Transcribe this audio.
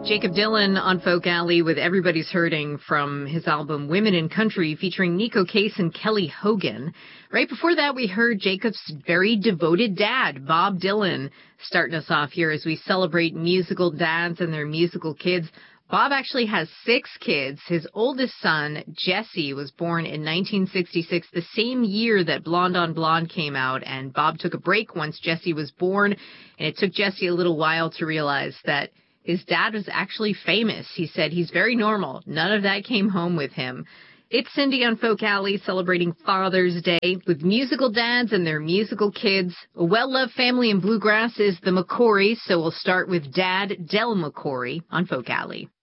Jacob Dylan on Folk Alley with Everybody's Hurting from his album Women in Country featuring Nico Case and Kelly Hogan. Right before that, we heard Jacob's very devoted dad, Bob Dylan, starting us off here as we celebrate musical dads and their musical kids. Bob actually has 6 kids. His oldest son, Jesse, was born in 1966, the same year that Blonde on Blonde came out, and Bob took a break once Jesse was born, and it took Jesse a little while to realize that his dad was actually famous. He said he's very normal. None of that came home with him. It's Cindy on Folk Alley celebrating Father's Day with musical dads and their musical kids. A well-loved family in bluegrass is the McCourys, so we'll start with Dad Del McCoury on Folk Alley.